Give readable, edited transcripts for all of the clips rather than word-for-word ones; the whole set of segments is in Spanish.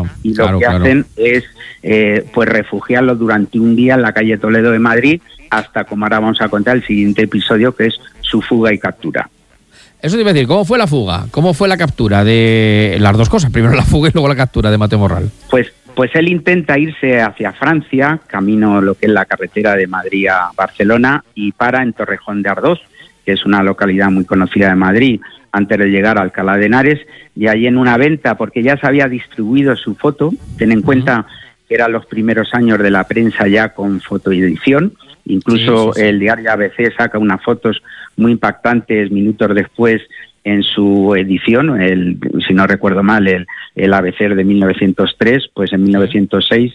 y lo que hacen es pues refugiarlo durante un día en la calle Toledo de Madrid hasta, como ahora vamos a contar, el siguiente episodio, que es su fuga y captura. Eso te iba a decir, ¿cómo fue la fuga? ¿Cómo fue la captura de las dos cosas? Primero la fuga y luego la captura de Mateo Morral. Pues él intenta irse hacia Francia, camino lo que es la carretera de Madrid a Barcelona, y para en Torrejón de Ardoz, que es una localidad muy conocida de Madrid, antes de llegar a Alcalá de Henares, y allí en una venta, porque ya se había distribuido su foto, ten en cuenta que eran los primeros años de la prensa ya con fotoedición, incluso el diario ABC saca unas fotos muy impactantes minutos después en su edición, si no recuerdo mal, el ABC de 1903, pues en 1906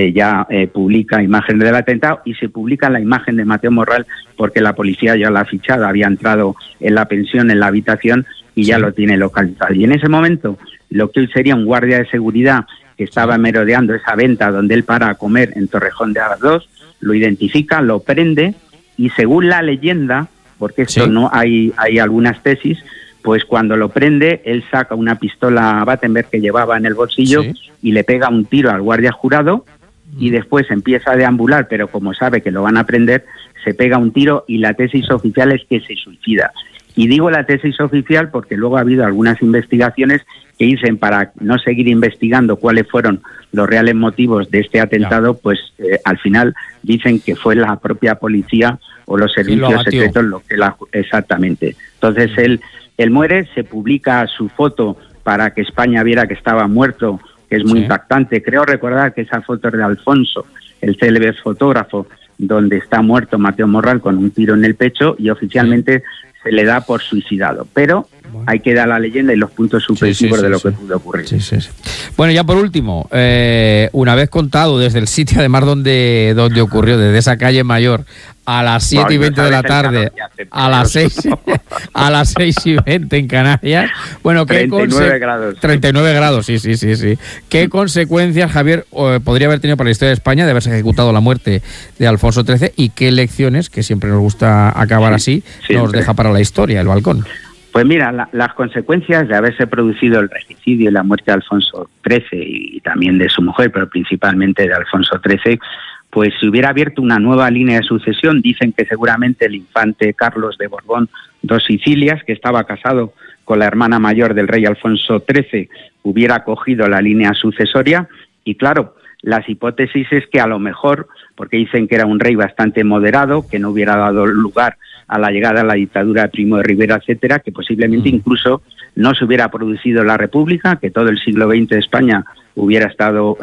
ya publica imágenes del atentado y se publica la imagen de Mateo Morral porque la policía ya la ha fichado, había entrado en la pensión, en la habitación y ya lo tiene localizado. Y en ese momento, lo que hoy sería un guardia de seguridad que estaba merodeando esa venta donde él para a comer en Torrejón de Ardoz, lo identifica, lo prende y según la leyenda, porque esto no hay algunas tesis, pues cuando lo prende, él saca una pistola Battenberg que llevaba en el bolsillo y le pega un tiro al guardia jurado y después empieza a deambular, pero como sabe que lo van a prender, se pega un tiro y la tesis oficial es que se suicida. Y digo la tesis oficial porque luego ha habido algunas investigaciones que dicen, para no seguir investigando cuáles fueron los reales motivos de este atentado, pues al final dicen que fue la propia policía o los servicios secretos lo que exactamente. Entonces él muere, se publica su foto para que España viera que estaba muerto, que es muy impactante. Creo recordar que esa foto es de Alfonso, el célebre fotógrafo, donde está muerto Mateo Morral con un tiro en el pecho y oficialmente se le da por suicidado. Pero hay que dar la leyenda y los puntos suspensivos de lo que pudo ocurrir. Bueno, ya por último, una vez contado desde el sitio además donde ocurrió, desde esa calle Mayor, a las 7:20 de la tarde, a las 6:20 en Canarias. Bueno, 39 grados. 39 grados, sí. ¿Qué consecuencias, Javier, podría haber tenido para la historia de España de haberse ejecutado la muerte de Alfonso XIII y qué lecciones, que siempre nos gusta acabar así, nos deja para la historia, el balcón? Pues mira, las consecuencias de haberse producido el regicidio y la muerte de Alfonso XIII y también de su mujer, pero principalmente de Alfonso XIII, pues si hubiera abierto una nueva línea de sucesión, dicen que seguramente el infante Carlos de Borbón dos Sicilias, que estaba casado con la hermana mayor del rey Alfonso XIII, hubiera cogido la línea sucesoria y claro, las hipótesis es que a lo mejor, porque dicen que era un rey bastante moderado, que no hubiera dado lugar a la llegada a la dictadura de Primo de Rivera, etcétera, que posiblemente incluso no se hubiera producido la República, que todo el siglo XX de España hubiera estado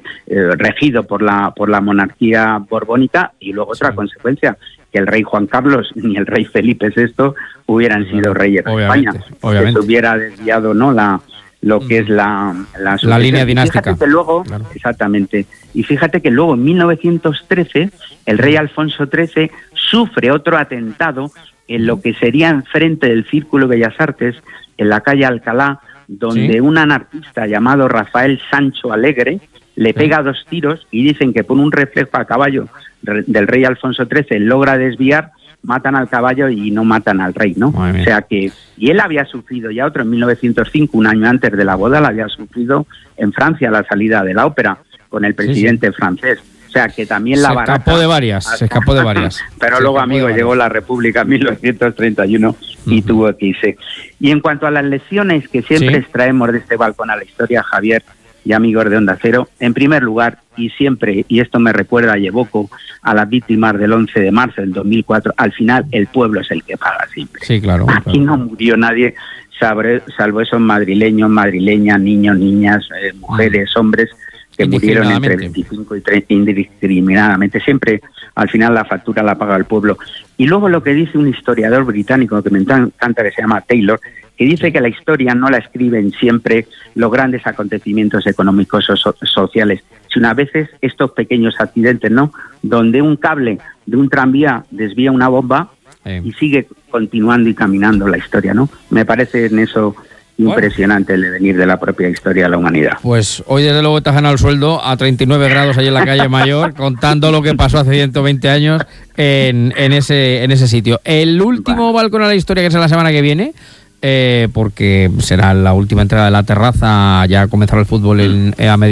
regido por la monarquía borbónica y luego otra consecuencia, que el rey Juan Carlos ni el rey Felipe VI hubieran sido reyes de España. Que se hubiera desviado lo que es la línea dinástica. Fíjate que luego, exactamente, y fíjate que luego en 1913 el rey Alfonso XIII sufre otro atentado en lo que sería enfrente del Círculo de Bellas Artes, en la calle Alcalá, donde un anarquista llamado Rafael Sancho Alegre le pega 2 tiros y dicen que por un reflejo a caballo del rey Alfonso XIII logra desviar, matan al caballo y no matan al rey, ¿no? O sea que, y él había sufrido ya otro en 1905, un año antes de la boda, la había sufrido en Francia a la salida de la ópera con el presidente francés. O sea que también se escapó de varias. Pero luego, amigo, llegó la República en 1931 y tuvo que irse. Y en cuanto a las lecciones que siempre extraemos de este balcón a la historia, Javier y amigos de Onda Cero, en primer lugar, y siempre, y esto me recuerda y evoco a las víctimas del 11 de marzo del 2004, al final el pueblo es el que paga siempre. Sí, claro. Aquí no murió nadie, salvo esos madrileños, madrileñas, niños, niñas, mujeres, hombres, que murieron entre 25 y 30 indiscriminadamente. Siempre, al final, la factura la paga el pueblo. Y luego lo que dice un historiador británico que me encanta, que se llama Taylor, que dice que la historia no la escriben siempre los grandes acontecimientos económicos o sociales, sino a veces estos pequeños accidentes, ¿no? Donde un cable de un tranvía desvía una bomba y sigue continuando y caminando la historia, ¿no? Me parece en eso impresionante el devenir de la propia historia de la humanidad. Pues hoy desde luego te has ganado el sueldo a 39 grados ahí en la calle Mayor, contando lo que pasó hace 120 años en ese sitio. El último balcón a la historia, que será la semana que viene, porque será la última entrega de la terraza, ya comenzará el fútbol a